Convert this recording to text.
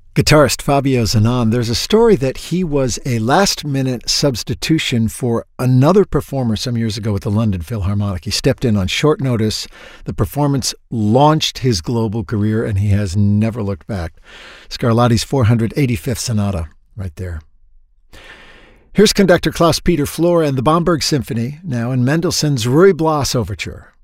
Guitarist Fabio Zanon, there's a story that he was a last-minute substitution for another performer some years ago at the London Philharmonic. He stepped in on short notice. The performance launched his global career, and he has never looked back. Scarlatti's 485th Sonata, right there. Here's conductor Klaus-Peter Flor and the Bamberg Symphony, now in Mendelssohn's Ruy Blas Overture.